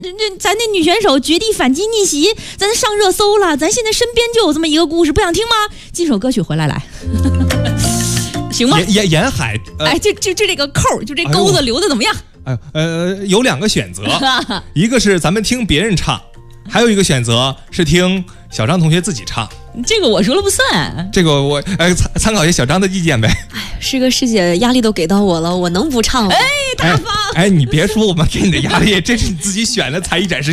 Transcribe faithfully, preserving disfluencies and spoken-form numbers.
这这咱那女选手绝地反击逆袭，咱上热搜了，咱现在身边就有这么一个故事，不想听吗？进首歌曲回来来。行吗？ 沿沿海， 呃、哎，就就就这个扣，就这钩子留的怎么样？ 哎，呃，有两个选择，一个是咱们听别人唱，还有一个选择是听小张同学自己唱。 这个我说了不算， 这个我哎参参考一下小张的意见呗。 哎，师哥师姐压力都给到我了，我能不唱吗？ 哎，大方。 哎，哎你别说我们给你的压力，这是你自己选的才艺展示。